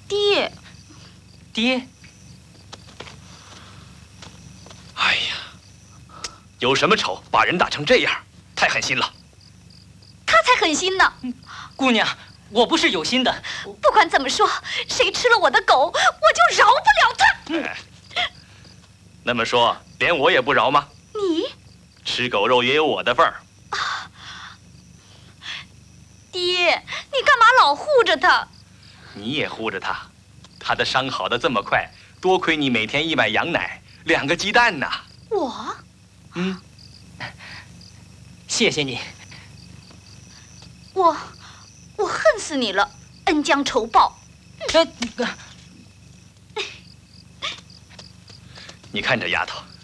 爹， 爹， 哎呀，有什么仇把人打成这样，太狠心了。 他才狠心呢！ 姑娘，我不是有心的。 不管怎么说，谁吃了我的狗，我就饶不了他。 那么说，连我也不饶吗？ 你吃狗肉也有我的份儿。 爹，你干嘛老护着他？ 你也护着他，他的伤好的这么快，多亏你每天一买羊奶，2个鸡蛋呐。 我， 谢谢你。 我恨死你了，恩将仇报。 你看这丫头，